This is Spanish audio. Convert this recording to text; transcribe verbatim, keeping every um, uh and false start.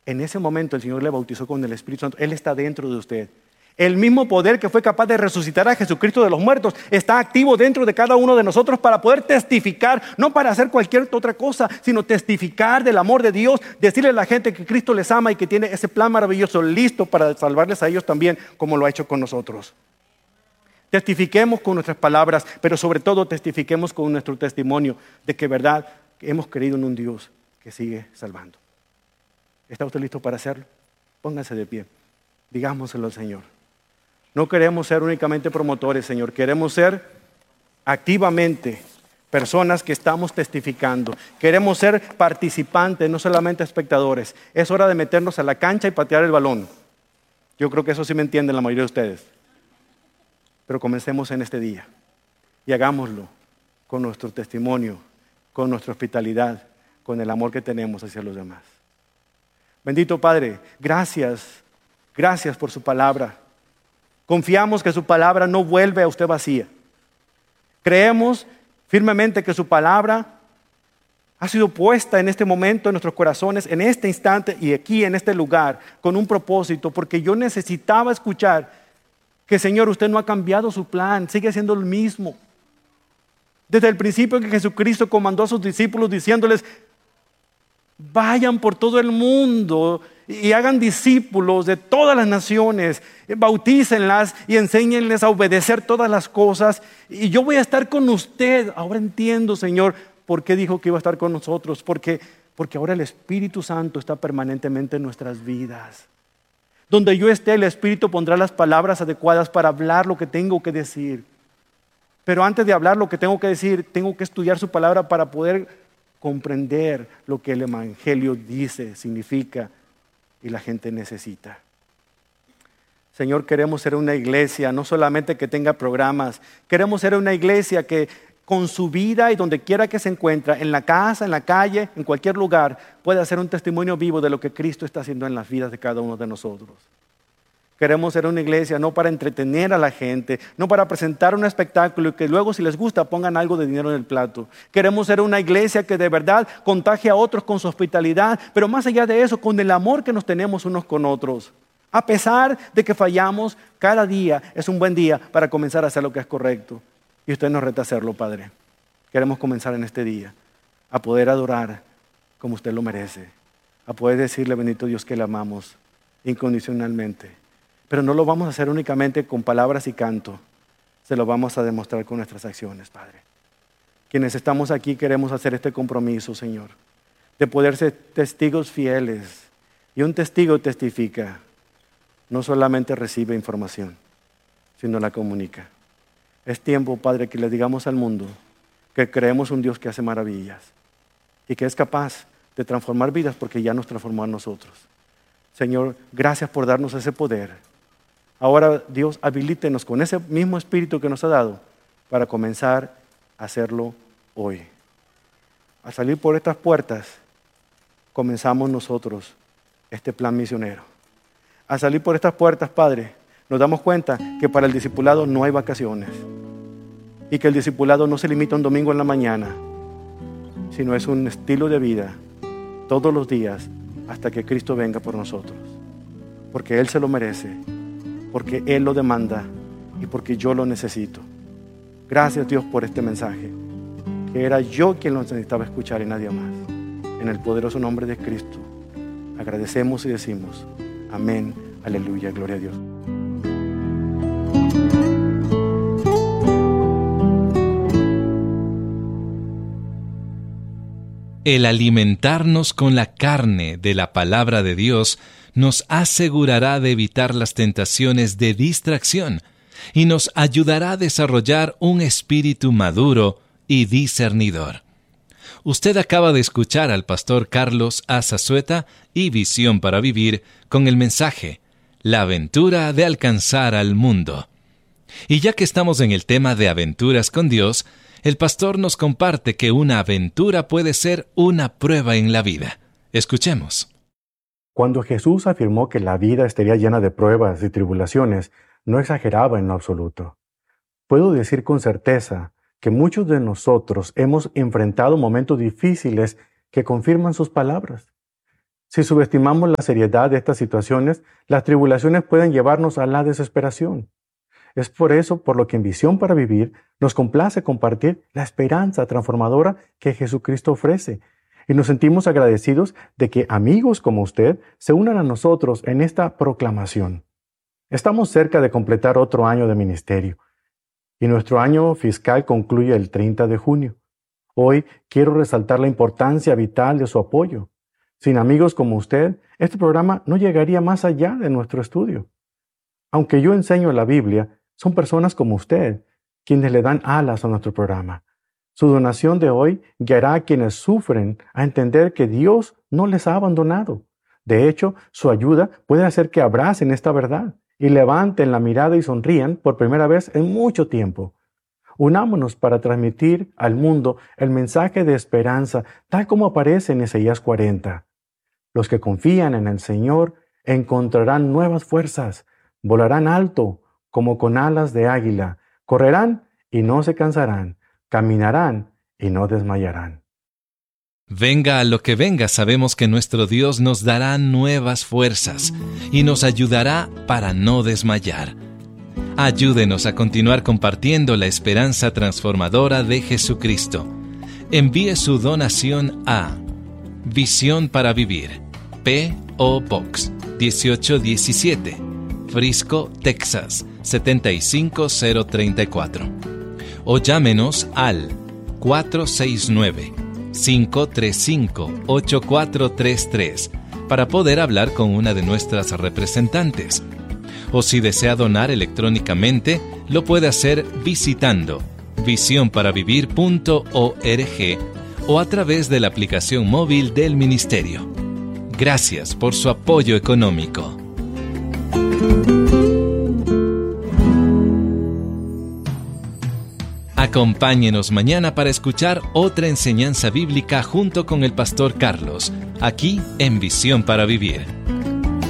En ese momento el Señor le bautizó con el Espíritu Santo. Él está dentro de usted. El mismo poder que fue capaz de resucitar a Jesucristo de los muertos está activo dentro de cada uno de nosotros para poder testificar, no para hacer cualquier otra cosa, sino testificar del amor de Dios, decirle a la gente que Cristo les ama y que tiene ese plan maravilloso listo para salvarles a ellos también, como lo ha hecho con nosotros. Testifiquemos con nuestras palabras, pero sobre todo testifiquemos con nuestro testimonio de que verdad hemos creído en un Dios que sigue salvando. ¿Está usted listo para hacerlo? Póngase de pie. Digámoselo al Señor. No queremos ser únicamente promotores, Señor. Queremos ser activamente personas que estamos testificando. Queremos ser participantes, no solamente espectadores. Es hora de meternos a la cancha y patear el balón. Yo creo que eso sí me entienden la mayoría de ustedes. Pero comencemos en este día y hagámoslo con nuestro testimonio, con nuestra hospitalidad, con el amor que tenemos hacia los demás. Bendito Padre, gracias, gracias por su palabra. Confiamos que su palabra no vuelve a usted vacía. Creemos firmemente que su palabra ha sido puesta en este momento en nuestros corazones, en este instante y aquí en este lugar, con un propósito, porque yo necesitaba escuchar que, Señor, usted no ha cambiado su plan, sigue siendo el mismo. Desde el principio que Jesucristo comandó a sus discípulos diciéndoles: vayan por todo el mundo y hagan discípulos de todas las naciones, bautícenlas y enséñenles a obedecer todas las cosas. Y yo voy a estar con usted. Ahora entiendo, Señor, por qué dijo que iba a estar con nosotros. Porque, porque ahora el Espíritu Santo está permanentemente en nuestras vidas. Donde yo esté, el Espíritu pondrá las palabras adecuadas para hablar lo que tengo que decir. Pero antes de hablar lo que tengo que decir, tengo que estudiar su palabra para poder comprender lo que el Evangelio dice, significa y la gente necesita. Señor, queremos ser una iglesia, no solamente que tenga programas, queremos ser una iglesia que con su vida y donde quiera que se encuentre, en la casa, en la calle, en cualquier lugar, pueda hacer un testimonio vivo de lo que Cristo está haciendo en las vidas de cada uno de nosotros. Queremos ser una iglesia no para entretener a la gente, no para presentar un espectáculo y que luego, si les gusta, pongan algo de dinero en el plato. Queremos ser una iglesia que de verdad contagie a otros con su hospitalidad, pero más allá de eso, con el amor que nos tenemos unos con otros. A pesar de que fallamos, cada día es un buen día para comenzar a hacer lo que es correcto. Y usted nos reta a hacerlo, Padre. Queremos comenzar en este día a poder adorar como usted lo merece, a poder decirle, bendito Dios, que le amamos incondicionalmente. Pero no lo vamos a hacer únicamente con palabras y canto, se lo vamos a demostrar con nuestras acciones, Padre. Quienes estamos aquí queremos hacer este compromiso, Señor, de poder ser testigos fieles. Y un testigo testifica, no solamente recibe información, sino la comunica. Es tiempo, Padre, que le digamos al mundo que creemos un Dios que hace maravillas y que es capaz de transformar vidas porque ya nos transformó a nosotros. Señor, gracias por darnos ese poder. Ahora, Dios, habilítenos con ese mismo espíritu que nos ha dado para comenzar a hacerlo hoy. Al salir por estas puertas, comenzamos nosotros este plan misionero. Al salir por estas puertas, Padre, nos damos cuenta que para el discipulado no hay vacaciones y que el discipulado no se limita a un domingo en la mañana, sino es un estilo de vida todos los días hasta que Cristo venga por nosotros, porque Él se lo merece, porque Él lo demanda y porque yo lo necesito. Gracias, Dios, por este mensaje, que era yo quien lo necesitaba escuchar y nadie más. En el poderoso nombre de Cristo, agradecemos y decimos, amén, aleluya, gloria a Dios. El alimentarnos con la carne de la palabra de Dios nos asegurará de evitar las tentaciones de distracción y nos ayudará a desarrollar un espíritu maduro y discernidor. Usted acaba de escuchar al pastor Carlos Azazueta y Visión para Vivir con el mensaje La aventura de alcanzar al mundo. Y ya que estamos en el tema de aventuras con Dios, el pastor nos comparte que una aventura puede ser una prueba en la vida. Escuchemos. Cuando Jesús afirmó que la vida estaría llena de pruebas y tribulaciones, no exageraba en lo absoluto. Puedo decir con certeza que muchos de nosotros hemos enfrentado momentos difíciles que confirman sus palabras. Si subestimamos la seriedad de estas situaciones, las tribulaciones pueden llevarnos a la desesperación. Es por eso por lo que en Visión para Vivir nos complace compartir la esperanza transformadora que Jesucristo ofrece. Y nos sentimos agradecidos de que amigos como usted se unan a nosotros en esta proclamación. Estamos cerca de completar otro año de ministerio y nuestro año fiscal concluye el treinta de junio. Hoy quiero resaltar la importancia vital de su apoyo. Sin amigos como usted, este programa no llegaría más allá de nuestro estudio. Aunque yo enseño la Biblia, son personas como usted quienes le dan alas a nuestro programa. Su donación de hoy guiará a quienes sufren a entender que Dios no les ha abandonado. De hecho, su ayuda puede hacer que abracen esta verdad y levanten la mirada y sonrían por primera vez en mucho tiempo. Unámonos para transmitir al mundo el mensaje de esperanza, tal como aparece en Isaías cuarenta. Los que confían en el Señor encontrarán nuevas fuerzas, volarán alto como con alas de águila, correrán y no se cansarán, caminarán y no desmayarán. Venga a lo que venga, sabemos que nuestro Dios nos dará nuevas fuerzas y nos ayudará para no desmayar. Ayúdenos a continuar compartiendo la esperanza transformadora de Jesucristo. Envíe su donación a Visión para Vivir, P O Box dieciocho diecisiete, Frisco, Texas setenta y cinco cero treinta y cuatro. O llámenos al cuatro seis nueve, cinco tres cinco, ocho cuatro tres tres para poder hablar con una de nuestras representantes. O si desea donar electrónicamente, lo puede hacer visitando visión para vivir punto org o a través de la aplicación móvil del ministerio. Gracias por su apoyo económico. Acompáñenos mañana para escuchar otra enseñanza bíblica junto con el pastor Carlos, aquí en Visión para Vivir.